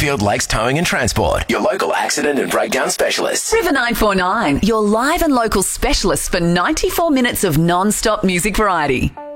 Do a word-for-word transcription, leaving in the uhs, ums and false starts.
Riverfield Lakes Towing and Transport, your local accident and breakdown specialist. River nine four nine, your live and local specialist for ninety-four minutes of non-stop music variety.